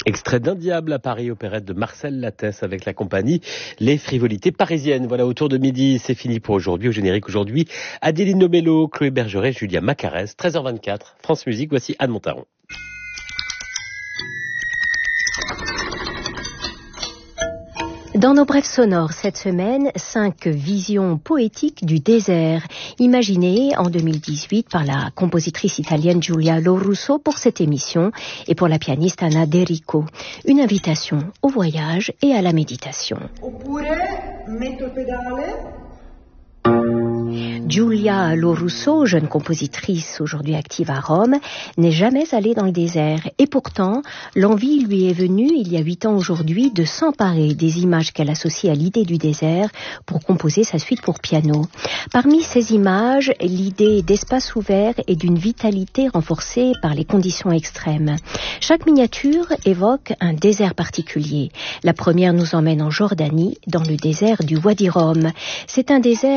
Extrait d'Un diable à Paris, opérette de Marcel Lattès avec la compagnie Les Frivolités Parisiennes. Voilà, autour de midi, c'est fini pour aujourd'hui. Au générique aujourd'hui, Adéline Mello, Chloé Bergeret, Julia Macarès, 13h24, France Musique, voici Anne Montaron. Dans nos brèves sonores cette semaine, 5 visions poétiques du désert, imaginées en 2018 par la compositrice italienne Giulia Lorusso pour cette émission et pour la pianiste Anna D'Erico. Une invitation au voyage et à la méditation. Giulia Lorusso, jeune compositrice aujourd'hui active à Rome, n'est jamais allée dans le désert. Et pourtant, l'envie lui est venue, il y a 8 ans aujourd'hui, de s'emparer des images qu'elle associe à l'idée du désert pour composer sa suite pour piano. Parmi ces images, l'idée d'espace ouvert et d'une vitalité renforcée par les conditions extrêmes. Chaque miniature évoque un désert particulier. La première nous emmène en Jordanie, dans le désert du Wadi Rum. C'est un désert